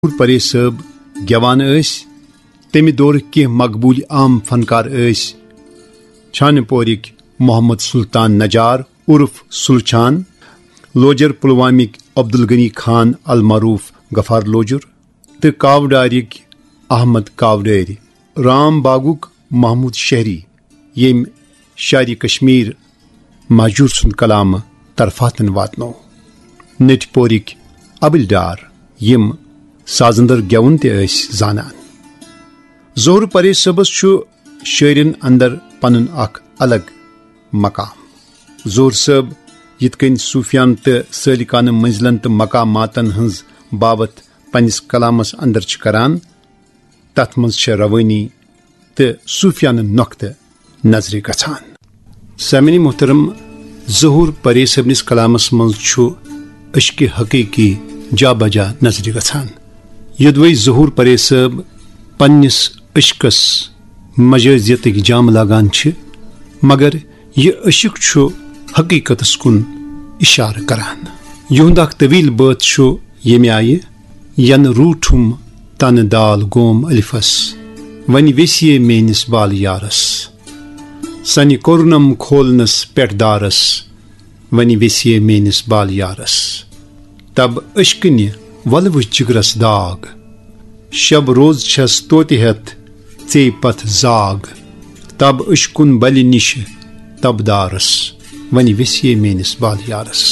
परे साहब गेवान तमि दौर कह मकबूल आम फनकार छानपोरिक मोहम्मद सुल्तान नजार उर्फ सुलछान, लोजर पुलवामिक अब्दुल गनी खान अलमारूफ गफार लोजर तो कावडारिक अहमद कावडारी, राम बागुक महमूद शहरी यम शायरी कश्मीर महजूर सुंद कलाम तरफातन वातनो, नटपोरिक अबिलडार यम साजंदर गेवन ते जानान। जोहर परे सबस शायरन अंदर पनुन अख अलग मकाम। जोहर सब यितकन सूफियान तो सालिकान मंजिलन तो मकामातन हंज बाबत पन्निस कलामस अंदर करान, तथ मज रवानी तो सूफियान नुक्त नजर गछान। सामिन मोहतरम, जोहर परे सबनिस कलामस मज अश्क हकीकी जा बजा नजर गछान। यदवै जोहर परे सब पन्निस अश्कस मजाजियत जाम लगान मगर यह अशिक हकीकतस कुन इशार करान। युंद अख तवील बात यम आय यन रूठुम तन दाल गोम अलिफस वन वेसिये मेनिस बाल यारस, सनि कोरनम खोलनस पेटदारस वन वेसिये मेनिस बाल यारस। तब अश्कनि वलव जिगरस दाग, शब रोज छस तोति हेत चे पथ जाग। तब अश्कुन बलि निश तबदारस वन वेसिये मेनिस बाल यारस।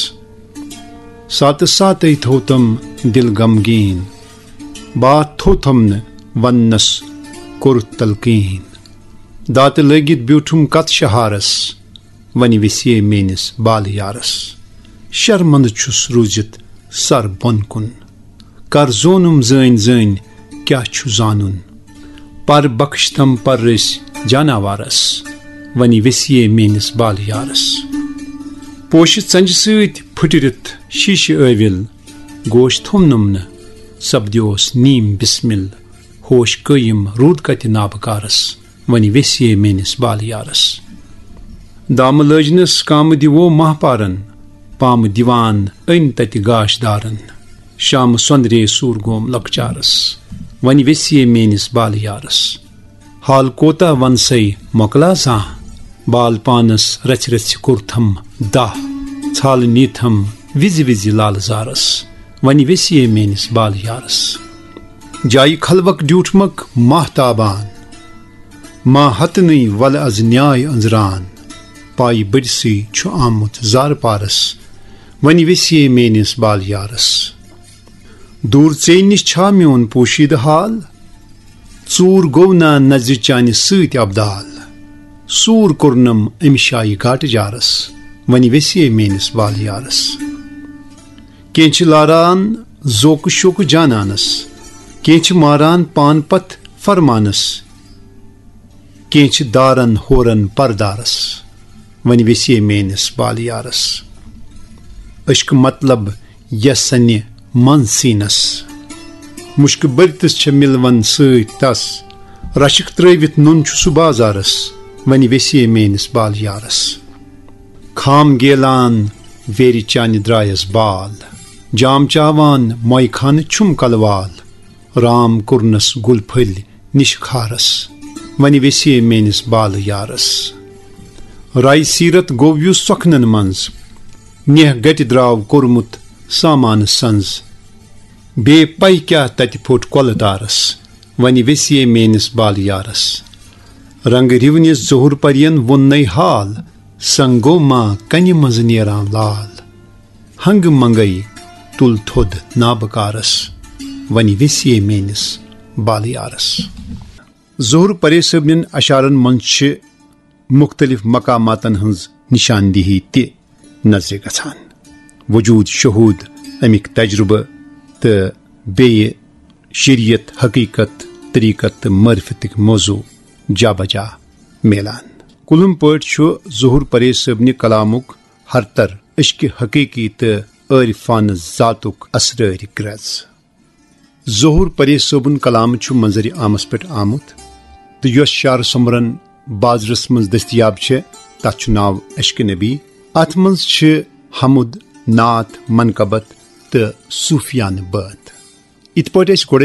सात सात थोतम दिल गमगीन, बात थोथम न वन्नस कोर तलकीन। दात लगित ब्यूठुम कत शहारस वन वेसिये मेनिस बाल यारस। शर्मंद छुस रूजित सर बन कुन, कर जोनुम जन जन क्या छु जानुन। पर बख्शतम पर रस जानावारस वन वेसिये मेनिस बाल यारस। पोशित संज सत फुटरित शीश अविल, गोश थोमनुम न सपद्योस नीम बिस्मिल। होश कयम रूद कत नाबकारस वन वेसिये मेनिस बाल यारस। दाम लजनस काम दिवो महपारन, पाम दिवान अन तत गाशदारन। शाम सोंदरे सूर गोम लकचारस वन वेसिये मेनिस बाल यारस। हाल कोता वन सई मोकला जा, बाल पानस रच रच कुर्थम दाह। छाल नीथम विज विज लाल जारस वन वेसिये मेनिस बाल यारस। जाई खलवक ड्यूठमक महताबान, माँ हतनी वल अज न्याय अंजरान। पाई बड़सी छु आमुत जार पारस वन वेसिये मेनिस बाल यारस। दूर चे निश छा म्योन पोशीद हाल, चूर गोवना नजर चानि सत अबदाल। सूर कोरनम अमिशाई घाट जारस वन वेसिये मेनिस बाल यारस। केंच लारान जोक शोक जानानस, केंच मारान पान पथ फरमानस। केंच दारन होरन परदारस वन वेसिये मेनिस बाल यारस। अश्क मतलब यसन्य मन सीनस, मुश्क बरतस छ मिलवन सत तस। रशक त्रवित नुन सु बाजारस वन वेसिये मेनिस बाल यारस। खाम गेलान वेरी चानि द्रायस बाल, जाम चावान मोय खान छुम कलवाल। राम कुरनस गुल फल निश खारस वन वेसिये मेनिस बाल यारस। राय सीरत गोव्यु सखनन मंज, नेह गति द्राव कोरमुत सामान संज। बे पै क्या तति फोट कोलदारस वन वेसिये मेनिस बाल यारस। रंग रिवनिस जोहर परियन वोन नई हाल, संगो माँ कनि मज नेरान लाल। हंग मंगई तुल थोद नाबकारस वन वेसिये मेनिस बाल यारस। जोहर परे सबनिन अशारन मंच मुख्तलिफ मकामातन हंज निशानदेही ते नजर गछान। वजूद शहूद अमिक तजुर्बे तो बेये शरीयत हकीकत तरीकत मरफतिक मौजू जा बजा मेलान। कुलुम पट जोहर परे सबनि कलामुक हर तर इश्क हकीकी तो आरिफान जातुक असरार ग्रज। जोहर परे सबन कलाम मंजर आमस पे आमुत तो यस शार समरन बाजरस मज दस्तियाब तथ नाव इश्क नबी। अथ मज हमुद नात मनकबत तो सूफियान बात। इत पे